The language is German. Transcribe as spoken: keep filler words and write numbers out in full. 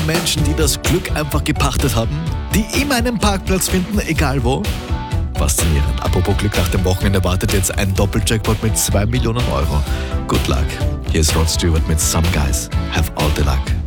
Menschen, die das Glück einfach gepachtet haben, die immer einen Parkplatz finden, egal wo. Faszinierend. Apropos Glück, nach dem Wochenende wartet jetzt ein Doppeljackpot mit zwei Millionen Euro. Good luck. Hier ist Rod Stewart mit Some Guys Have All the Luck.